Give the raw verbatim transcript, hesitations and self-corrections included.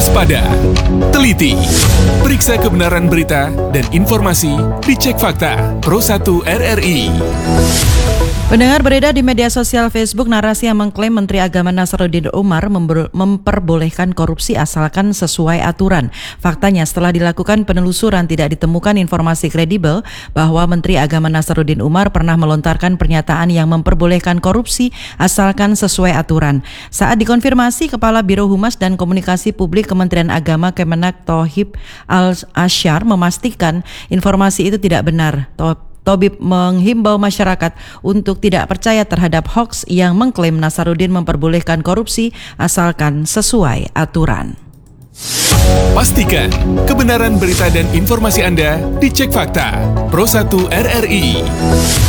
Waspada, teliti, periksa kebenaran berita dan informasi, dicek fakta. Pro satu R R I. Pendengar, beredar di media sosial Facebook narasi yang mengklaim Menteri Agama Nasaruddin Umar member- memperbolehkan korupsi asalkan sesuai aturan. Faktanya, setelah dilakukan penelusuran tidak ditemukan informasi kredibel bahwa Menteri Agama Nasaruddin Umar pernah melontarkan pernyataan yang memperbolehkan korupsi asalkan sesuai aturan. Saat dikonfirmasi, Kepala Biro Humas dan Komunikasi Publik Kementerian Agama Kemenak Thohib Al-Asyar memastikan informasi itu tidak benar. Thohib menghimbau masyarakat untuk tidak percaya terhadap hoaks yang mengklaim Nasaruddin memperbolehkan korupsi asalkan sesuai aturan. Pastikan kebenaran berita dan informasi Anda dicek fakta. Pro satu R R I.